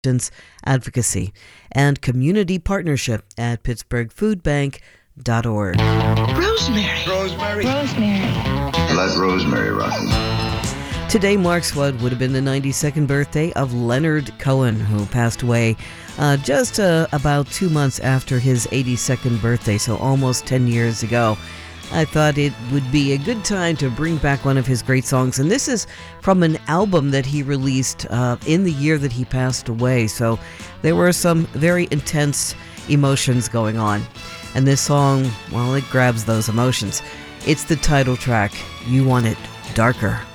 advocacy and community partnership at pittsburghfoodbank.org. Rosemary. Rosemary. Rosemary. Let Rosemary rock you. Today marks what would have been the 92nd birthday of Leonard Cohen, who passed away just about 2 months after his 82nd birthday, so almost 10 years ago. I thought it would be a good time to bring back one of his great songs, and this is from an album that he released in the year that he passed away, so there were some very intense emotions going on, and this song, well, it grabs those emotions. It's the title track, You Want It Darker.